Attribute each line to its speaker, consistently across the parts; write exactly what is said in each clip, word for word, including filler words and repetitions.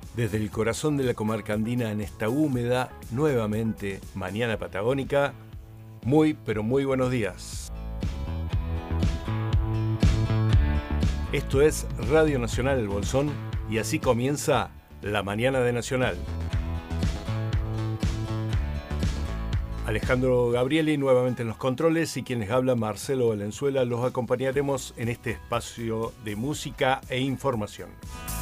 Speaker 1: Desde el corazón de la comarca andina en esta húmeda, nuevamente, mañana patagónica, muy pero muy buenos días. Esto es Radio Nacional El Bolsón y así comienza la mañana de Nacional. Alejandro Gabrieli nuevamente en los controles y quienes hablan Marcelo Valenzuela, los acompañaremos en este espacio de música e información.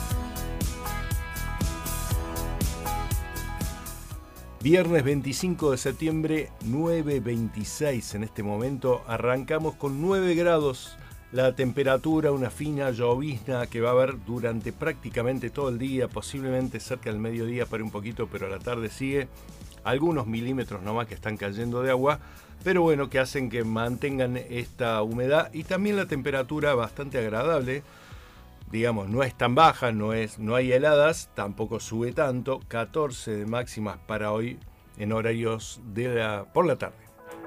Speaker 1: Viernes veinticinco de septiembre, nueve veintiséis en este momento, arrancamos con nueve grados, la temperatura, una fina llovizna que va a haber durante prácticamente todo el día, posiblemente cerca del mediodía para un poquito, pero a la tarde sigue, algunos milímetros nomás que están cayendo de agua, pero bueno, que hacen que mantengan esta humedad y también la temperatura bastante agradable. Digamos, no es tan baja, no, es, no hay heladas, tampoco sube tanto, catorce de máximas para hoy en horarios de la, por la tarde.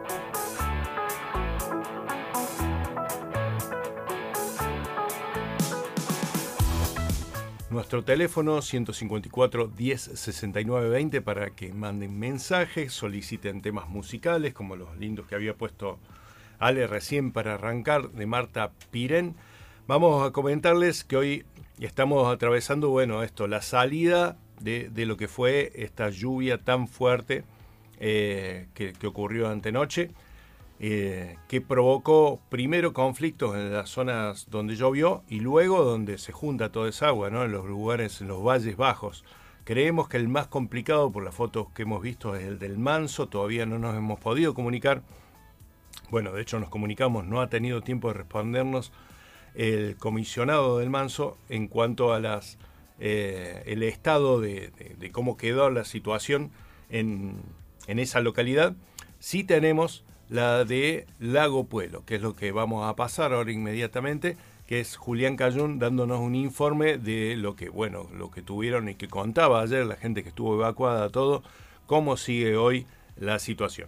Speaker 1: Nuestro teléfono ciento cincuenta y cuatro, diez, sesenta y nueve, veinte para que manden mensajes, soliciten temas musicales como los lindos que había puesto Ale recién para arrancar de Marta Pirén. Vamos a comentarles que hoy estamos atravesando, bueno, esto, la salida de, de lo que fue esta lluvia tan fuerte eh, que, que ocurrió antenoche, eh, que provocó primero conflictos en las zonas donde llovió y luego donde se junta toda esa agua, ¿no? En los lugares, en los valles bajos. Creemos que el más complicado por las fotos que hemos visto es el del Manso, todavía no nos hemos podido comunicar. Bueno, de hecho nos comunicamos, no ha tenido tiempo de respondernos el comisionado del Manso en cuanto a las eh, el estado de, de, de cómo quedó la situación en, en esa localidad. Sí tenemos la de Lago Puelo, que es lo que vamos a pasar ahora inmediatamente, que es Julián Cayún dándonos un informe de lo que, bueno, lo que tuvieron y que contaba ayer la gente que estuvo evacuada, todo, cómo sigue hoy la situación.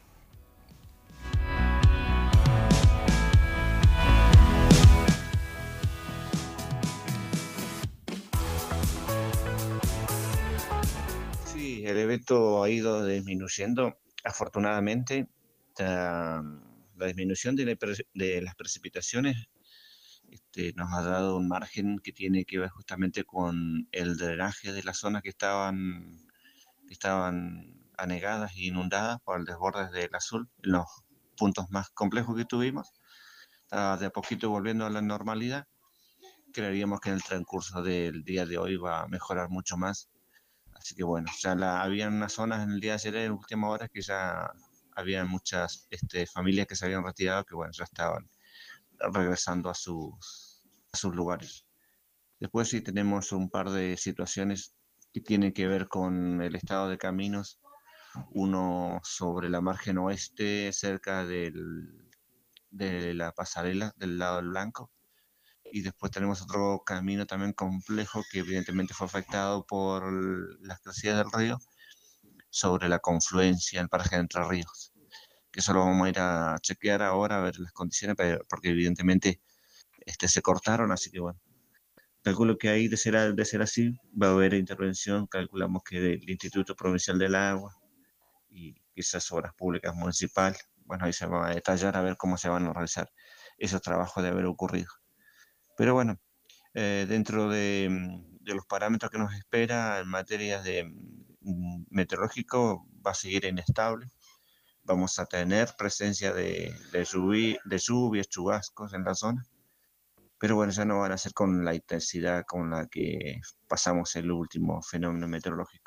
Speaker 2: El evento ha ido disminuyendo, afortunadamente. La, la disminución de, la, de las precipitaciones este, nos ha dado un margen que tiene que ver justamente con el drenaje de las zonas que estaban, que estaban anegadas e inundadas por el desborde del Azul, en los puntos más complejos que tuvimos. Está de a poquito volviendo a la normalidad. Creeríamos que en el transcurso del día de hoy va a mejorar mucho más. Así que bueno, ya la, había unas zonas en el día de ayer, en últimas horas, que ya había muchas este, familias que se habían retirado, que bueno, ya estaban regresando a sus, a sus lugares. Después sí tenemos un par de situaciones que tienen que ver con el estado de caminos. Uno sobre la margen oeste, cerca del, de la pasarela del lado del Blanco. Y después tenemos otro camino también complejo que evidentemente fue afectado por las crecidas del río sobre la confluencia en el paraje de Entre Ríos, que eso lo vamos a ir a chequear ahora, a ver las condiciones, porque evidentemente este, se cortaron, así que bueno, calculo que ahí de ser, de ser así va a haber intervención, calculamos que del Instituto Provincial del Agua y quizás obras públicas municipales, bueno, ahí se va a detallar a ver cómo se van a realizar esos trabajos de haber ocurrido. Pero bueno, eh, dentro de, de los parámetros que nos espera en materia de mm, meteorológico va a seguir inestable. Vamos a tener presencia de, de, lluvi, de lluvias, chubascos en la zona. Pero bueno, ya no van a ser con la intensidad con la que pasamos el último fenómeno meteorológico.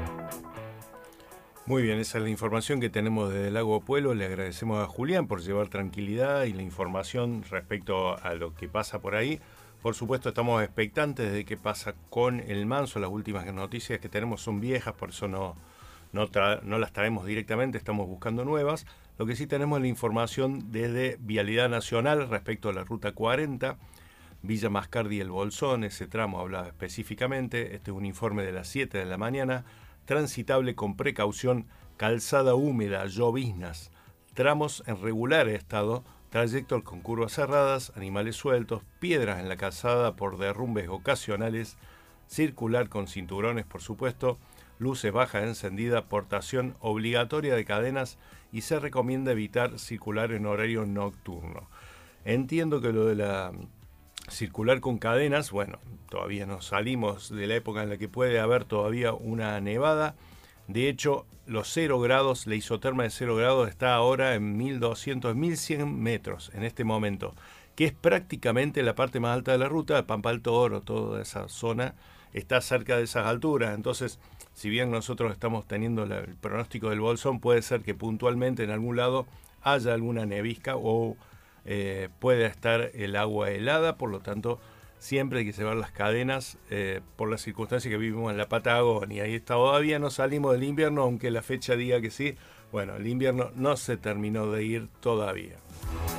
Speaker 1: Muy bien, esa es la información que tenemos desde Lago Puelo. Le agradecemos a Julián por llevar tranquilidad y la información respecto a lo que pasa por ahí. Por supuesto, estamos expectantes de qué pasa con el Manso. Las últimas noticias que tenemos son viejas, por eso no, no, tra- no las traemos directamente, estamos buscando nuevas. Lo que sí tenemos es la información desde Vialidad Nacional respecto a la Ruta cuarenta, Villa Mascardi y El Bolsón, ese tramo hablaba específicamente. Este es un informe de las siete de la mañana. Transitable con precaución, calzada húmeda, lloviznas, tramos en regular estado, trayectos con curvas cerradas, animales sueltos, piedras en la calzada por derrumbes ocasionales, circular con cinturones, por supuesto, luces bajas encendidas, portación obligatoria de cadenas y se recomienda evitar circular en horario nocturno. Entiendo que lo de la circular con cadenas, bueno, todavía no salimos de la época en la que puede haber todavía una nevada. De hecho, los cero grados, la isoterma de cero grados está ahora en mil doscientos, mil cien metros en este momento, que es prácticamente la parte más alta de la ruta. Pampa Alto Oro, toda esa zona está cerca de esas alturas. Entonces, si bien nosotros estamos teniendo la, el pronóstico del bolsón, puede ser que puntualmente en algún lado haya alguna nevisca o eh, pueda estar el agua helada. Por lo tanto, siempre hay que llevar las cadenas eh, por las circunstancias que vivimos en la Patagonia. Y todavía no salimos del invierno, aunque la fecha diga que sí. Bueno, el invierno no se terminó de ir todavía.